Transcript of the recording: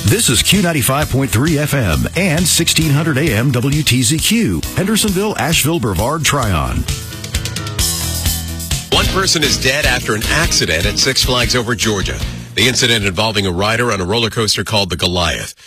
This is Q95.3 FM and 1600 AM WTZQ, Hendersonville, Asheville, Brevard, Tryon. One person is dead after an accident at Six Flags Over Georgia. The incident involving a rider on a roller coaster called the Goliath.